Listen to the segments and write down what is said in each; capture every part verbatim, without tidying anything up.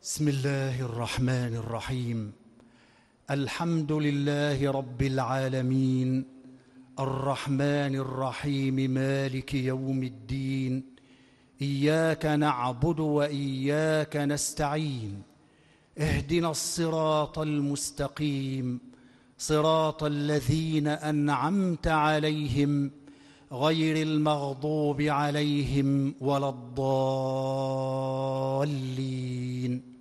بسم الله الرحمن الرحيم. الحمد لله رب العالمين، الرحمن الرحيم، مالك يوم الدين. إياك نعبد وإياك نستعين. اهدنا الصراط المستقيم، صراط الذين أنعمت عليهم غير المغضوب عليهم ولا الضالين.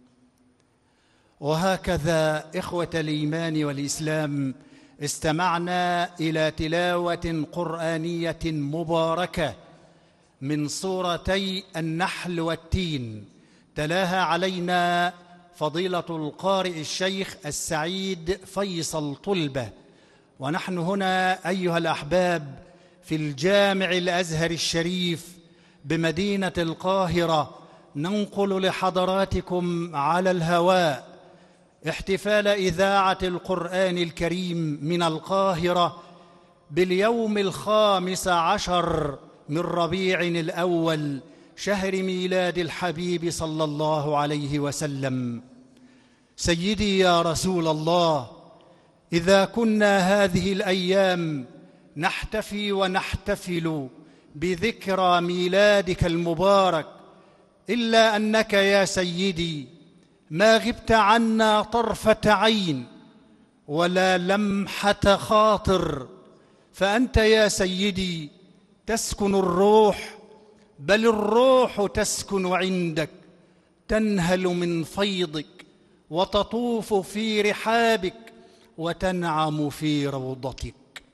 وهكذا إخوة الإيمان والإسلام، استمعنا إلى تلاوة قرآنية مباركة من سورتي النحل والتين، تلاها علينا فضيلة القارئ الشيخ السعيد فيصل طلبة. ونحن هنا أيها الأحباب في الجامع الأزهر الشريف بمدينة القاهرة، ننقل لحضراتكم على الهواء احتفال إذاعة القرآن الكريم من القاهرة باليوم الخامس عشر من ربيع الأول، شهر ميلاد الحبيب صلى الله عليه وسلم. سيدي يا رسول الله، إذا كنا هذه الأيام نحتفي ونحتفل بذكرى ميلادك المبارك، إلا أنك يا سيدي ما غبت عنا طرفة عين ولا لمحة خاطر، فأنت يا سيدي تسكن الروح، بل الروح تسكن عندك، تنهل من فيضك وتطوف في رحابك وتنعم في روضتك.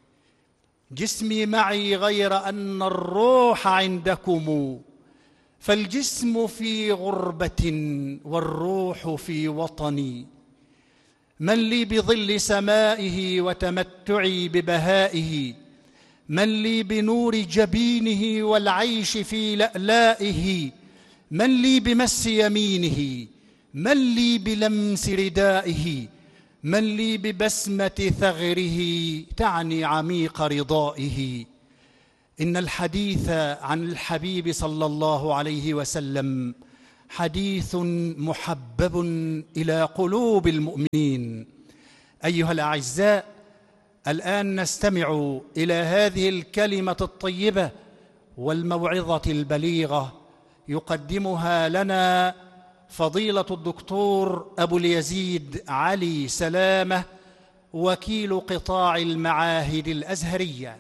جسمي معي غير أن الروح عندكم، فالجسم في غربة والروح في وطني. من لي بظل سمائه وتمتعي ببهائه، من لي بنور جبينه والعيش في لألائه، من لي بمس يمينه، من لي بلمس ردائه، من لي ببسمة ثغره تعني عميق رضائه. إن الحديث عن الحبيب صلى الله عليه وسلم حديث محبب إلى قلوب المؤمنين. أيها الأعزاء، الآن نستمع إلى هذه الكلمة الطيبة والموعظة البليغة يقدمها لنا فضيلة الدكتور أبو اليزيد علي سلامة، وكيل قطاع المعاهد الأزهرية.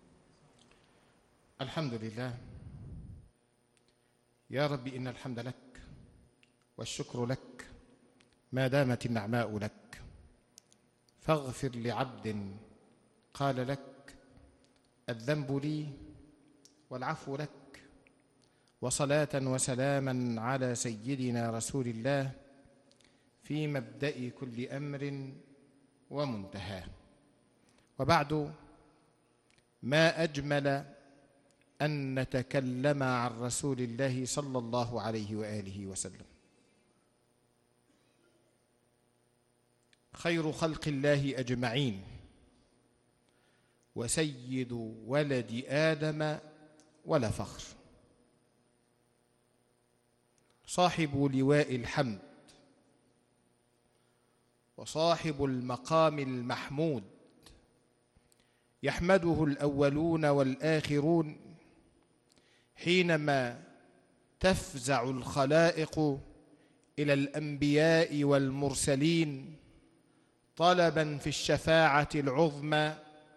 الحمد لله. يا رب إن الحمد لك والشكر لك ما دامت النعماء لك، فاغفر لعبد قال لك الذنب لي والعفو لك، وصلاة وسلاما على سيدنا رسول الله في مبدأ كل أمر ومنتهاه. وبعد، ما أجمل أن نتكلم عن رسول الله صلى الله عليه وآله وسلم، خير خلق الله أجمعين، وسيد ولد آدم ولا فخر، صاحب لواء الحمد، وصاحب المقام المحمود، يحمده الأولون والآخرون حينما تفزع الخلائق إلى الأنبياء والمرسلين طلبا في الشفاعة العظمى،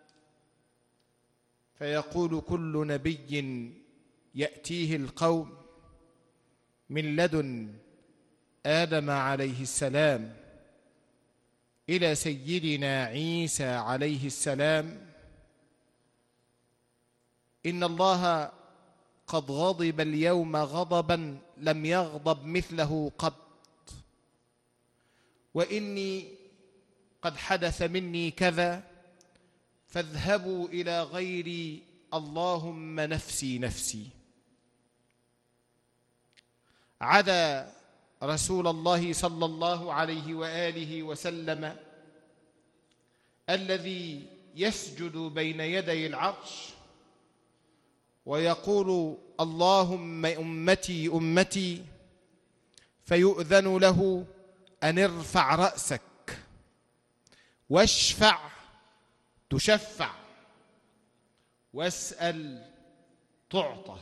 فيقول كل نبي يأتيه القوم من لدن آدم عليه السلام إلى سيدنا عيسى عليه السلام: إن الله قد غضب اليوم غضبا لم يغضب مثله قط، وإني قد حدث مني كذا، فاذهبوا إلى غيري، اللهم نفسي نفسي. عدا رسول الله صلى الله عليه وآله وسلم الذي يسجد بين يدي العرش ويقول اللهم أمتي أمتي، فيؤذن له أن ارفع رأسك واشفع تشفع واسأل تعطى.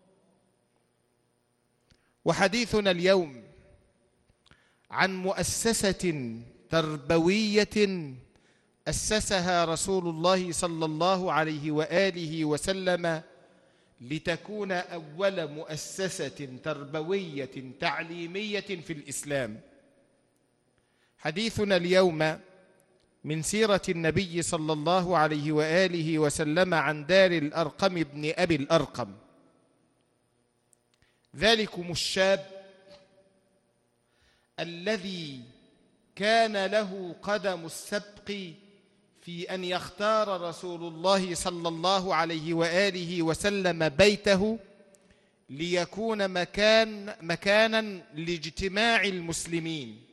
وحديثنا اليوم عن مؤسسة تربوية أسسها رسول الله صلى الله عليه وآله وسلم لتكون أول مؤسسة تربوية تعليمية في الإسلام. حديثنا اليوم من سيرة النبي صلى الله عليه وآله وسلم عن دار الأرقم بن أبي الأرقم، ذلكم الشاب الذي كان له قدم السبق في أن يختار رسول الله صلى الله عليه وآله وسلم بيته ليكون مكان مكانا لاجتماع المسلمين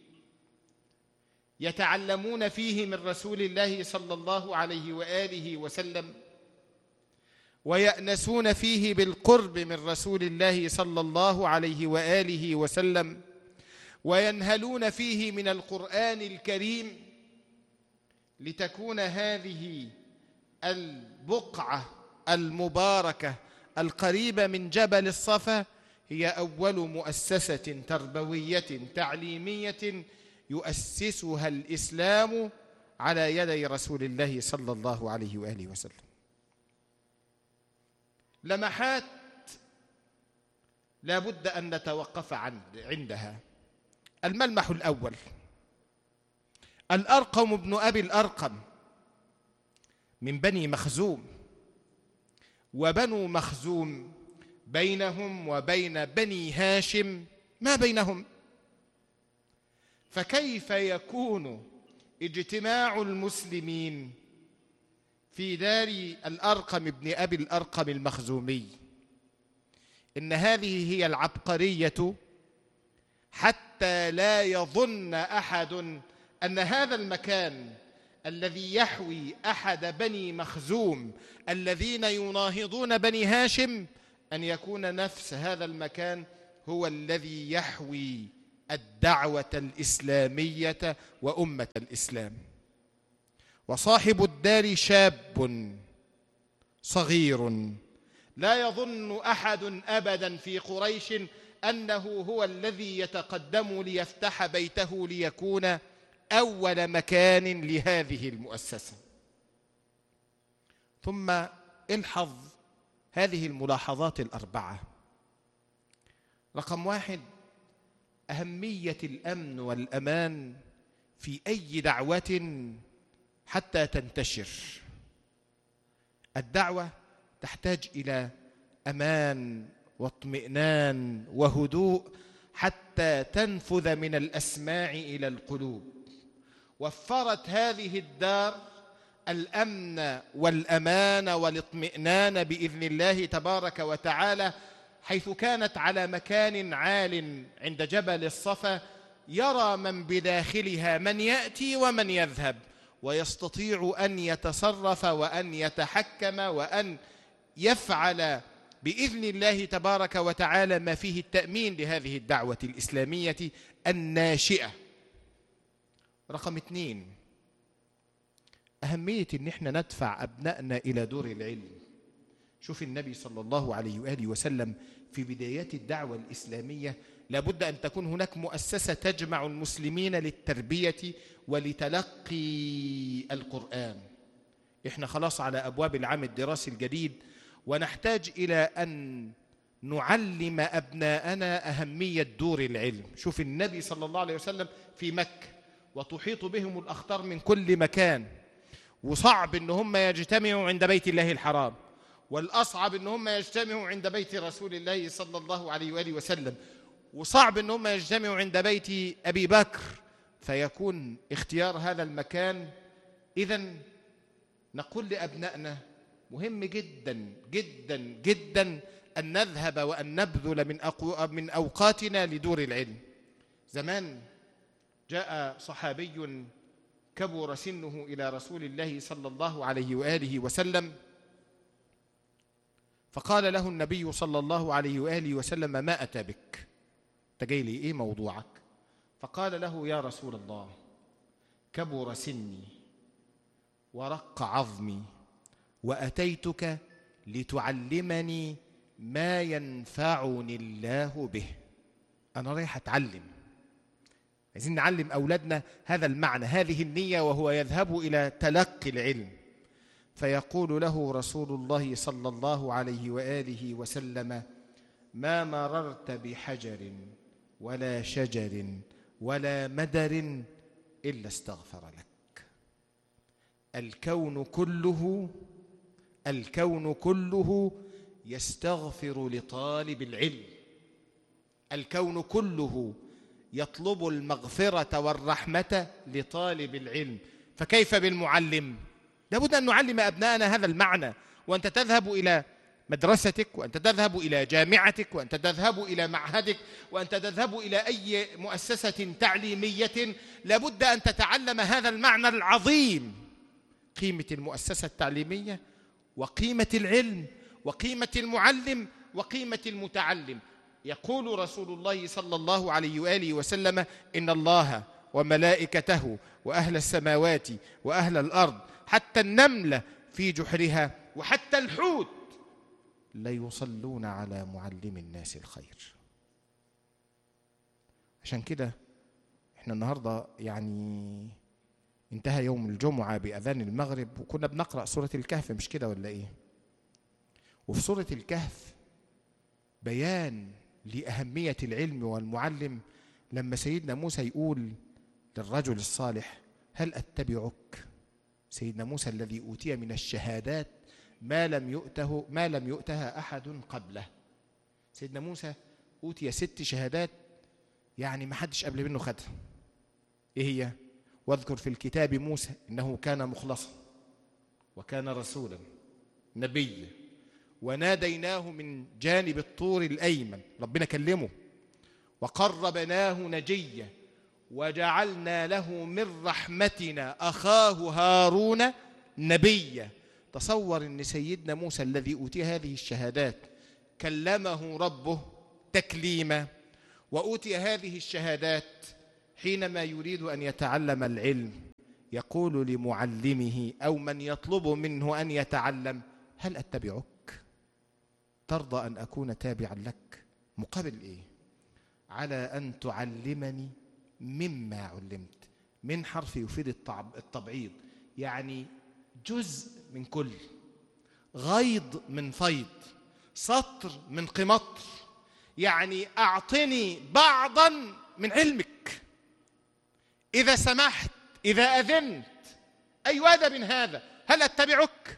يتعلمون فيه من رسول الله صلى الله عليه وآله وسلم، ويأنسون فيه بالقرب من رسول الله صلى الله عليه وآله وسلم، وينهلون فيه من القرآن الكريم، لتكون هذه البقعة المباركة القريبة من جبل الصفا هي أول مؤسسة تربوية تعليمية يؤسسها الإسلام على يدي رسول الله صلى الله عليه وآله وسلم. لمحات لا بد أن نتوقف عندها. الملمح الأول: الأرقم بن أبي الأرقم من بني مخزوم، وبنو مخزوم بينهم وبين بني هاشم ما بينهم، فكيف يكون اجتماع المسلمين في دار الأرقم بن أبي الأرقم المخزومي؟ إن هذه هي العبقرية، حتى لا يظن أحد أن هذا المكان الذي يحوي أحد بني مخزوم الذين يناهضون بني هاشم أن يكون نفس هذا المكان هو الذي يحوي الدعوة الإسلامية وأمة الإسلام. وصاحب الدار شاب صغير، لا يظن أحد أبدا في قريش أنه هو الذي يتقدم ليفتح بيته ليكون أول مكان لهذه المؤسسة. ثم الحظ هذه الملاحظات الأربعة. رقم واحد: أهمية الأمن والأمان في أي دعوة حتى تنتشر. الدعوة تحتاج إلى أمان واطمئنان وهدوء حتى تنفذ من الأسماع إلى القلوب. وفرت هذه الدار الأمن والأمان والاطمئنان بإذن الله تبارك وتعالى، حيث كانت على مكان عال عند جبل الصفا، يرى من بداخلها من يأتي ومن يذهب، ويستطيع أن يتصرف وأن يتحكم وأن يفعل بإذن الله تبارك وتعالى ما فيه التأمين لهذه الدعوة الإسلامية الناشئة. رقم اثنين: أهمية أن احنا ندفع أبنائنا إلى دور العلم. شوف النبي صلى الله عليه وآله وسلم في بدايات الدعوة الإسلامية لابد أن تكون هناك مؤسسة تجمع المسلمين للتربية ولتلقي القرآن. احنا خلاص على أبواب العام الدراسي الجديد، ونحتاج إلى أن نعلم أبناءنا أهمية دور العلم. شوف النبي صلى الله عليه وسلم في مكة وتحيط بهم الأخطار من كل مكان، وصعب إن هم يجتمعوا عند بيت الله الحرام، والأصعب إن هم يجتمعوا عند بيت رسول الله صلى الله عليه وآله وسلم، وصعب إن هم يجتمعوا عند بيت أبي بكر، فيكون اختيار هذا المكان. إذن نقول لأبنائنا مهم جدا جدا جدا أن نذهب وأن نبذل من, أقو... من أوقاتنا لدور العلم. زمان جاء صحابي كبر سنه إلى رسول الله صلى الله عليه وآله وسلم، فقال له النبي صلى الله عليه وآله وسلم: ما أتى بك؟ أنت جاي لي إيه موضوعك؟ فقال له: يا رسول الله، كبر سني ورق عظمي وأتيتك لتعلمني ما ينفعني الله به. أنا رايح أتعلم. عايزين نعلم أولادنا هذا المعنى، هذه النية، وهو يذهب إلى تلقي العلم. فيقول له رسول الله صلى الله عليه وآله وسلم: ما مررت بحجر ولا شجر ولا مدر إلا استغفر لك. الكون كله الكون كله يستغفر لطالب العلم. الكون كله يطلب المغفرة والرحمة لطالب العلم، فكيف بالمعلم؟ لابد أن نعلم أبنائنا هذا المعنى. وأنت تذهب إلى مدرستك، وأنت تذهب إلى جامعتك، وأنت تذهب إلى معهدك، وأنت تذهب إلى أي مؤسسة تعليمية، لابد أن تتعلم هذا المعنى العظيم: قيمة المؤسسة التعليمية، وقيمة العلم، وقيمة المعلم، وقيمة المتعلم. يقول رسول الله صلى الله عليه وآله وسلم: إن الله وملائكته وأهل السماوات وأهل الأرض حتى النملة في جحرها وحتى الحوت ليصلون على معلم الناس الخير. عشان كده احنا النهاردة يعني انتهى يوم الجمعة بأذان المغرب، وكنا بنقرأ سورة الكهف، مش كده ولا ايه؟ وفي سورة الكهف بيان لأهمية العلم والمعلم، لما سيدنا موسى يقول للرجل الصالح: هل أتبعك؟ سيدنا موسى الذي أوتي من الشهادات ما لم يؤته ما لم يؤتها أحد قبله. سيدنا موسى أوتي ست شهادات يعني ما حدش قبل منه خدها. إيه هي؟ واذكر في الكتاب موسى إنه كان مخلصا وكان رسولا نبيا وناديناه من جانب الطور الأيمن، ربنا كلمه، وقربناه نجيا وجعلنا له من رحمتنا أخاه هارون نبيا. تصور أن سيدنا موسى الذي أوتي هذه الشهادات كلمه ربه تكليما، وأوتي هذه الشهادات حينما يريد أن يتعلم العلم يقول لمعلمه أو من يطلب منه أن يتعلم: هل أتبعك؟ ترضى أن أكون تابعا لك مقابل إيه؟ على أن تعلمني مما علمت. من حرف يفيد التبعيض، يعني جزء من كل، غيض من فيض، سطر من قمطر، يعني أعطني بعضا من علمك إذا سمحت، إذا أذنت. أي أدب هذا؟ هل أتبعك؟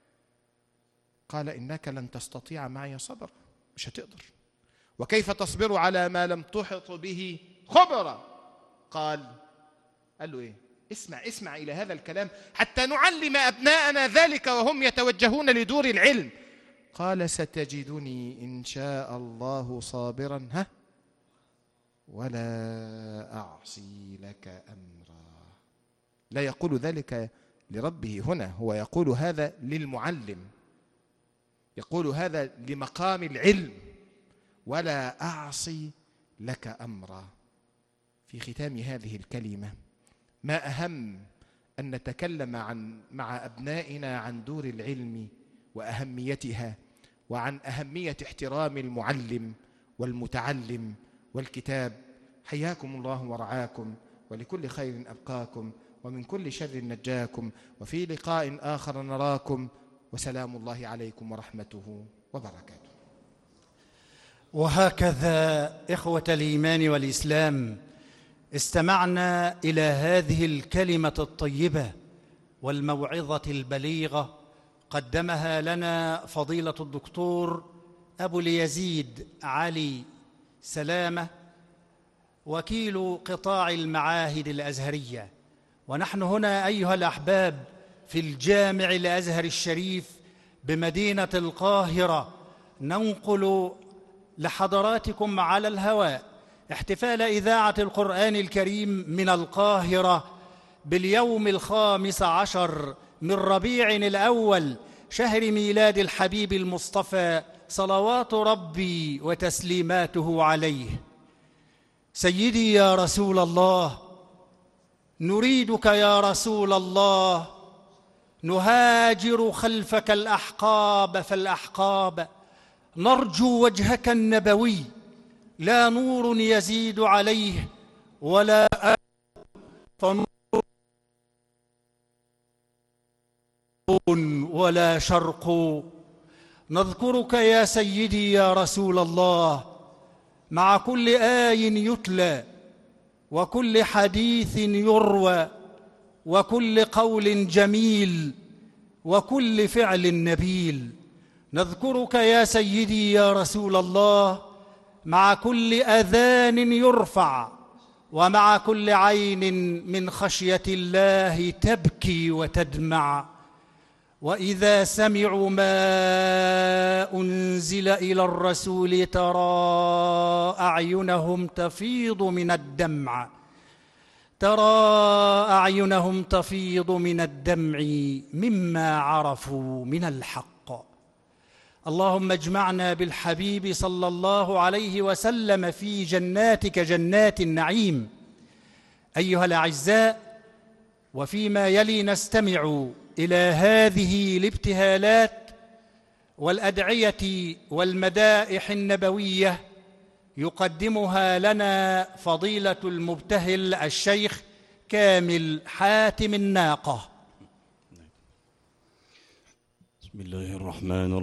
قال: إنك لن تستطيع معي صبرا، مش هتقدر. وكيف تصبر على ما لم تحط به خبرا؟ قال قال له إيه؟ اسمع اسمع إلى هذا الكلام حتى نعلم أبناءنا ذلك وهم يتوجهون لدور العلم. قال: ستجدني إن شاء الله صابرا ها ولا أعصي لك أمرا. لا يقول ذلك لربه هنا، هو يقول هذا للمعلم، يقول هذا لمقام العلم: ولا أعصي لك أمرا. في ختام هذه الكلمة ما أهم أن نتكلم عن مع أبنائنا عن دور العلم وأهميتها، وعن أهمية احترام المعلم والمتعلم والكتاب. حياكم الله ورعاكم، ولكل خير أبقاكم، ومن كل شر نجاكم، وفي لقاء آخر نراكم، وسلام الله عليكم ورحمته وبركاته. وهكذا إخوة الإيمان والإسلام استمعنا إلى هذه الكلمة الطيبة والموعظة البليغة قدمها لنا فضيلة الدكتور أبو اليزيد علي سلامة، وكيل قطاع المعاهد الأزهرية. ونحن هنا أيها الأحباب في الجامع الأزهر الشريف بمدينة القاهرة ننقل لحضراتكم على الهواء احتفال إذاعة القرآن الكريم من القاهرة باليوم الخامس عشر من ربيع الأول شهر ميلاد الحبيب المصطفى صلوات ربي وتسليماته عليه. سيدي يا رسول الله، نريدك يا رسول الله، نهاجر خلفك الأحقاب فالأحقاب، نرجو وجهك النبوي، لا نور يزيد عليه ولا آل فنور ولا شرق. نذكرك يا سيدي يا رسول الله مع كل آي يتلى وكل حديث يروى وكل قول جميل وكل فعل نبيل. نذكرك يا سيدي يا رسول الله مع كل أذان يرفع ومع كل عين من خشية الله تبكي وتدمع. وإذا سمعوا ما أنزل إلى الرسول ترى أعينهم تفيض من الدمع ترى أعينهم تفيض من الدمع مما عرفوا من الحق. اللهم اجمعنا بالحبيب صلى الله عليه وسلم في جناتك جنات النعيم. أيها الأعزاء، وفيما يلي نستمع إلى هذه الابتهالات والأدعية والمدائح النبوية يقدمها لنا فضيلة المبتهل الشيخ كامل حاتم الناقة. بسم الله الرحمن الرحيم.